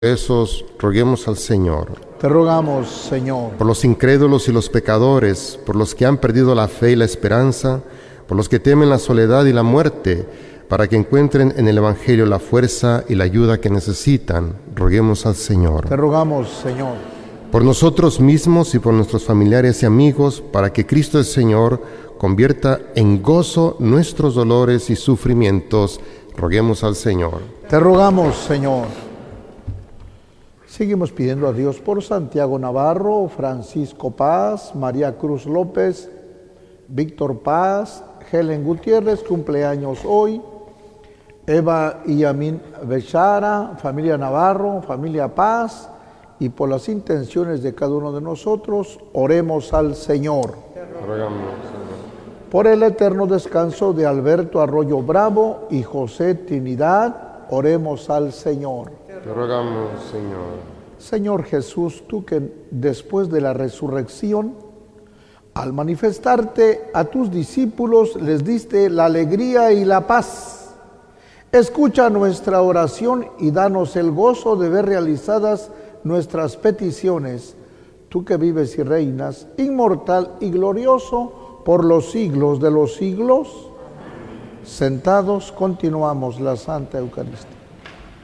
Esos roguemos al Señor. Te rogamos, Señor. Por los incrédulos y los pecadores, por los que han perdido la fe y la esperanza, por los que temen la soledad y la muerte, para que encuentren en el Evangelio la fuerza y la ayuda que necesitan, roguemos al Señor. Te rogamos, Señor. Por nosotros mismos y por nuestros familiares y amigos, para que Cristo el Señor convierta en gozo nuestros dolores y sufrimientos, roguemos al Señor. Te rogamos, Señor. Seguimos pidiendo a Dios por Santiago Navarro, Francisco Paz, María Cruz López, Víctor Paz, Helen Gutiérrez, cumpleaños hoy, Eva y Yamin Bechara, familia Navarro, familia Paz, y por las intenciones de cada uno de nosotros, oremos al Señor. Rogamos, Señor. Por el eterno descanso de Alberto Arroyo Bravo y José Trinidad, oremos al Señor. Te rogamos, Señor. Señor Jesús, tú que después de la resurrección, al manifestarte a tus discípulos, les diste la alegría y la paz. Escucha nuestra oración y danos el gozo de ver realizadas nuestras peticiones. Tú que vives y reinas, inmortal y glorioso, por los siglos de los siglos. Sentados, continuamos la Santa Eucaristía.